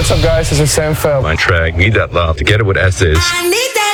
what's up guys, this is Sam Feld. My track, Need That Love, together with Estes. I need that.